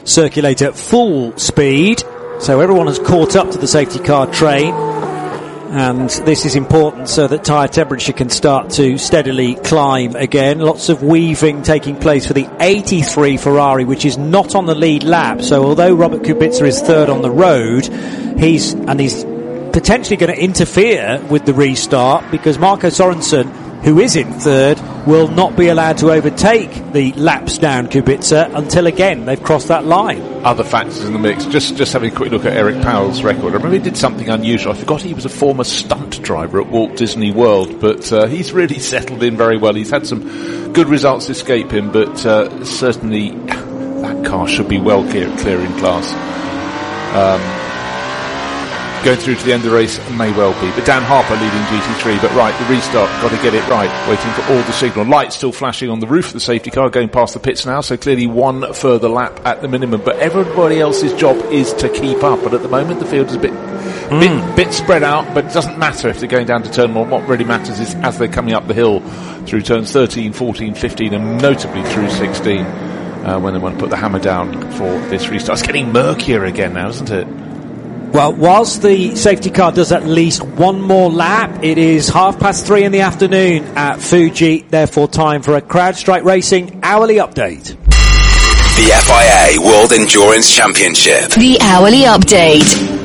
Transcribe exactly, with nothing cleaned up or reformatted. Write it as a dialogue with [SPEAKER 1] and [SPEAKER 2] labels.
[SPEAKER 1] circulate at full speed. So everyone has caught up to the safety car train, and this is important so that tyre temperature can start to steadily climb again. Lots of weaving taking place for the eighty-three Ferrari, which is not on the lead lap. So although Robert Kubica is third on the road, he's and he's potentially going to interfere with the restart, because Marco Sorensen, who is in third, will not be allowed to overtake the laps down Kubica until, again, they've crossed that line.
[SPEAKER 2] Other factors in the mix. Just just having a quick look at Eric Powell's record. I remember he did something unusual. I forgot he was a former stunt driver at Walt Disney World, but uh, he's really settled in very well. He's had some good results escape him, but uh, certainly that car should be well clear, clear in class. Um, Going through to the end of the race may well be, but Dan Harper leading G T three. But right, the restart, got to get it right. Waiting for all the signal lights still flashing on the roof of the safety car, going past the pits now. So clearly one further lap at the minimum. But everybody else's job is to keep up. But at the moment the field is a bit, mm. bit, bit spread out. But it doesn't matter if they're going down to turn one. What really matters is as they're coming up the hill through turns thirteen, fourteen, fifteen, and notably through sixteen, uh, when they want to put the hammer down for this restart. It's getting murkier again now, isn't it?
[SPEAKER 1] Well, whilst the safety car does at least one more lap, it is half past three in the afternoon at Fuji, therefore time for a CrowdStrike Racing hourly update.
[SPEAKER 3] The F I A World Endurance Championship.
[SPEAKER 4] The hourly update.